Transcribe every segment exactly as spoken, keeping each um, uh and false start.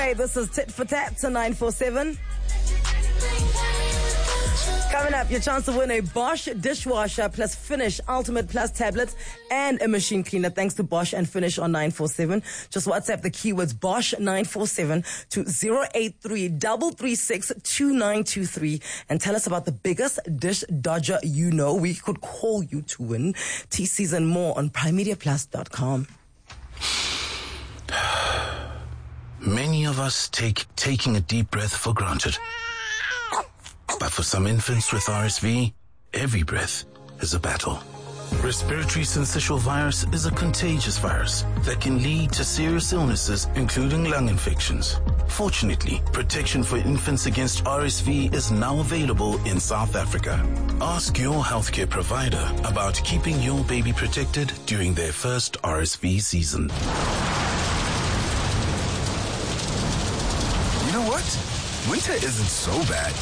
Hey, this is Tit for Tat to nine four seven. Coming up, your chance to win a Bosch dishwasher plus Finish Ultimate Plus tablets and a machine cleaner thanks to Bosch and Finish on nine four seven. Just WhatsApp the keywords Bosch nine four seven to zero eight three three three six two nine two three and tell us about the biggest dish dodger you know. We could call you to win. T Cs and more on prime media plus dot com. Many of us take taking a deep breath for granted. But for some infants with R S V, every breath is a battle. Respiratory syncytial virus is a contagious virus that can lead to serious illnesses, including lung infections. Fortunately, protection for infants against R S V is now available in South Africa. Ask your healthcare provider about keeping your baby protected during their first R S V season. You know what? Winter isn't so bad.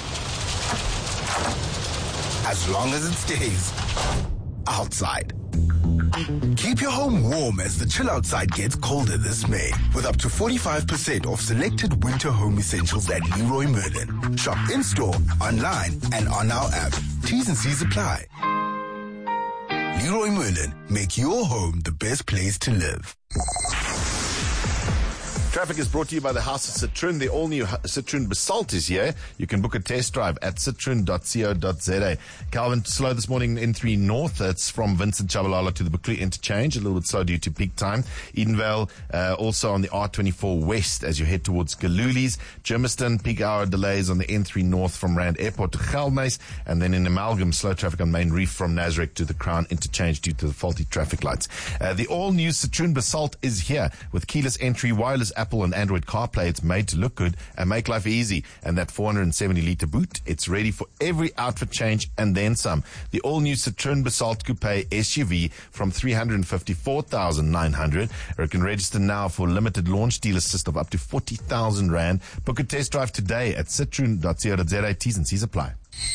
As long as it stays outside. Keep your home warm as the chill outside gets colder this May with up to forty-five percent off selected winter home essentials at Leroy Merlin. Shop in-store, online, and on our app. T's and C's apply. Leroy Merlin, make your home the best place to live. Traffic is brought to you by the House of Citroen. The all-new Citroen Basalt is here. You can book a test drive at citroen dot co dot za. Calvin, slow this morning in N three North. It's from Vincent Chabalala to the Buccleuch interchange. A little bit slow due to peak time. Edenvale, uh, also on the R twenty-four West as you head towards Galuli's. Germiston, peak hour delays on the N three North from Rand Airport to Geldnys. And then in Amalgam, slow traffic on Main Reef from Nazareth to the Crown interchange due to the faulty traffic lights. Uh, the all-new Citroen Basalt is here with keyless entry, wireless Apple and Android CarPlay. It's made to look good and make life easy. And that four hundred seventy litre boot, it's ready for every outfit change and then some. The all-new Citroen Basalt Coupe S U V from three hundred fifty-four thousand nine hundred. Or you can register now for limited launch deal assist of up to forty thousand rand. Book a test drive today at citroen dot co dot za. T's and C's apply.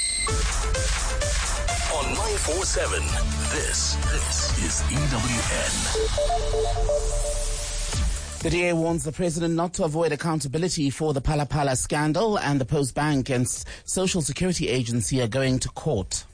On nine four seven, this, this is E W N. The D A warns the president not to avoid accountability for the Phala Phala scandal, and the Post Bank and Social Security Agency are going to court.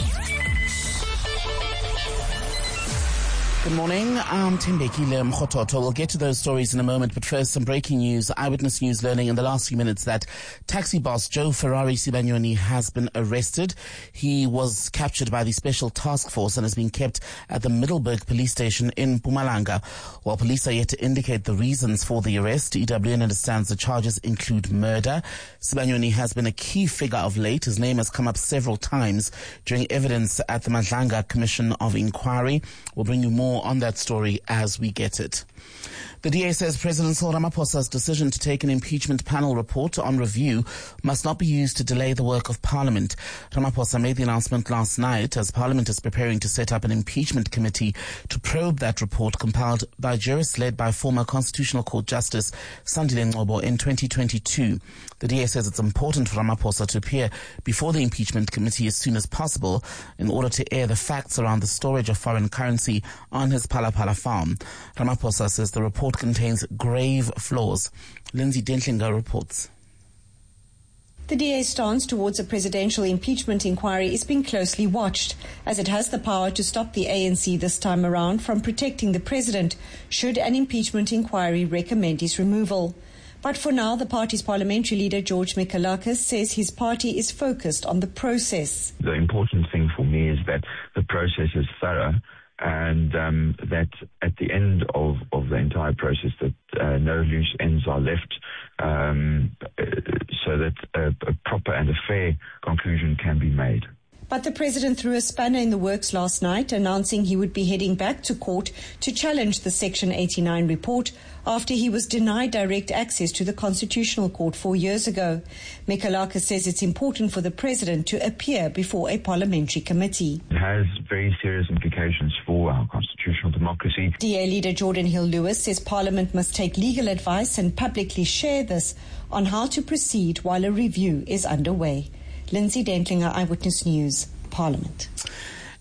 Good morning, I'm Timbekile Mkhototo. We'll get to those stories in a moment, but first some breaking news. Eyewitness News learning in the last few minutes that taxi boss Joe Ferrari Sibanyoni has been arrested. He was captured by the Special Task Force and has been kept at the Middelburg police station in Mpumalanga. While police are yet to indicate the reasons for the arrest, E W N understands the charges include murder. Sibanyoni has been a key figure of late. His name has come up several times during evidence at the Madlanga Commission of Inquiry. We'll bring you more on that story as we get it. The D A says President Cyril Ramaphosa's decision to take an impeachment panel report on review must not be used to delay the work of Parliament. Ramaphosa made the announcement last night as Parliament is preparing to set up an impeachment committee to probe that report compiled by jurists led by former Constitutional Court Justice Sandile Ngcobo in twenty twenty-two. The D A says it's important for Ramaphosa to appear before the impeachment committee as soon as possible in order to air the facts around the storage of foreign currency on his Phala Phala farm. Ramaphosa says the report contains grave flaws. Lindsay Dentlinger reports. The D A's stance towards a presidential impeachment inquiry is being closely watched, as it has the power to stop the A N C this time around from protecting the president should an impeachment inquiry recommend his removal. But for now, the party's parliamentary leader, George Mikalakis, says his party is focused on the process. The important thing for me is that the process is thorough, and um, that at the end of, of the entire process that uh, no loose ends are left, um, so that a, a proper and a fair conclusion can be made. But the president threw a spanner in the works last night, announcing he would be heading back to court to challenge the Section eighty-nine report after he was denied direct access to the Constitutional Court four years ago. Mikalakis says it's important for the president to appear before a parliamentary committee. It has very serious implications for our constitutional democracy. D A leader Jordan Hill-Lewis says Parliament must take legal advice and publicly share this on how to proceed while a review is underway. Lindsay Dentlinger, Eyewitness News, Parliament.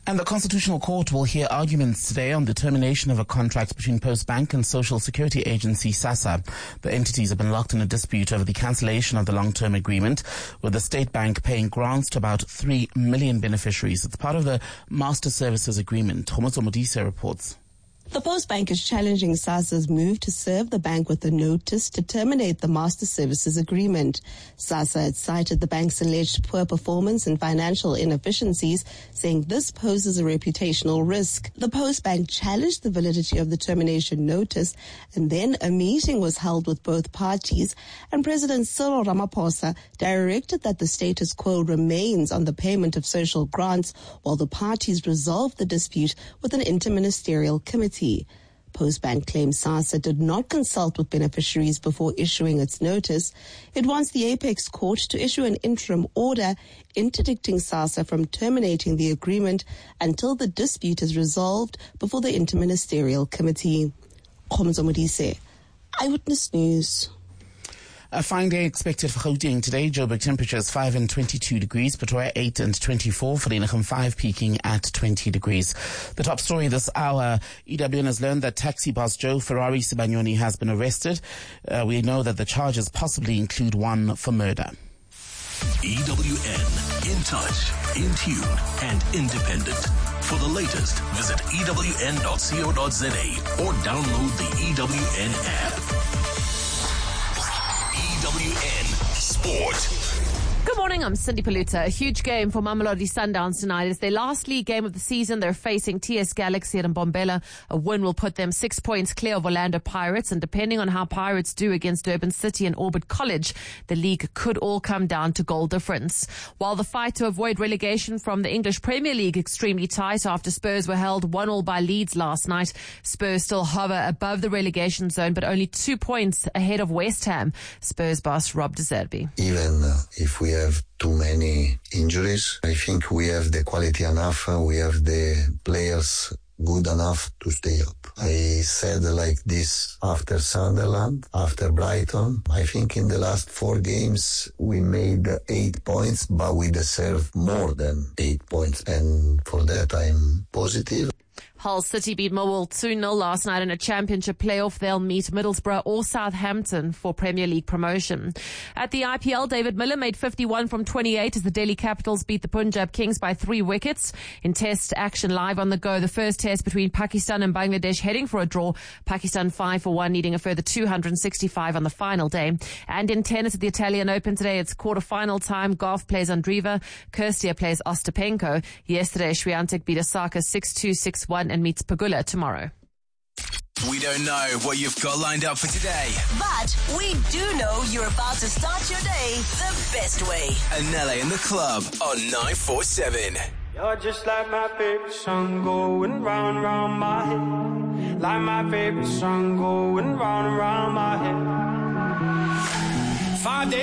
And the Constitutional Court will hear arguments today on the termination of a contract between Postbank and Social Security Agency SASSA. The entities have been locked in a dispute over the cancellation of the long-term agreement, with the State Bank paying grants to about three million beneficiaries. It's part of the Master Services Agreement. Homozo Modise reports. The Postbank is challenging SASSA's move to serve the bank with a notice to terminate the Master Services Agreement. SASSA had cited the bank's alleged poor performance and financial inefficiencies, saying this poses a reputational risk. The Postbank challenged the validity of the termination notice, and then a meeting was held with both parties, and President Cyril Ramaphosa directed that the status quo remains on the payment of social grants while the parties resolve the dispute with an interministerial committee. Postbank claims SASSA did not consult with beneficiaries before issuing its notice. It wants the Apex Court to issue an interim order interdicting SASSA from terminating the agreement until the dispute is resolved before the interministerial committee. Homozo Modise, Eyewitness News. A fine day expected for Gauteng today. Joburg temperatures five and twenty-two degrees, Pretoria eight and twenty-four, Vereeniging five peaking at twenty degrees. The top story this hour, E W N has learned that taxi boss Joe Ferrari Sibanyoni has been arrested. Uh, we know that the charges possibly include one for murder. E W N, in touch, in tune, and independent. For the latest, visit E W N dot co dot za or download the E W N app. E W N Sport. Good morning, I'm Cindy Paluta. A huge game for Mamelodi Sundowns tonight. It's their last league game of the season. They're facing T S Galaxy at Mbombela. A win will put them six points clear of Orlando Pirates, and depending on how Pirates do against Durban City and Orbit College, the league could all come down to goal difference. While the fight to avoid relegation from the English Premier League extremely tight after Spurs were held one all by Leeds last night, Spurs still hover above the relegation zone, but only two points ahead of West Ham. Spurs boss Rob De Zerbi. Even uh, if we have too many injuries, I think we have the quality enough, uh, we have the players good enough to stay up. I said like this after Sunderland, after Brighton. I think in the last four games we made eight points, but we deserve more than eight points. And for that I'm positive. Hull City beat Millwall two nil last night in a championship playoff. They'll meet Middlesbrough or Southampton for Premier League promotion. At the I P L, David Miller made fifty-one from twenty-eight as the Delhi Capitals beat the Punjab Kings by three wickets. In test action live on the go, the first test between Pakistan and Bangladesh heading for a draw. Pakistan five for one, needing a further two hundred sixty-five on the final day. And in tennis at the Italian Open today, it's quarter-final time. Goff plays Andreeva. Kirstia plays Ostapenko. Yesterday, Swiatek beat Osaka six two, six one. And meets Pagula tomorrow. We don't know what you've got lined up for today, but we do know you're about to start your day the best way. Anele in the club on nine four seven. You're just like my favorite song going round and round my head. Like my favorite song going round and round my head. Five days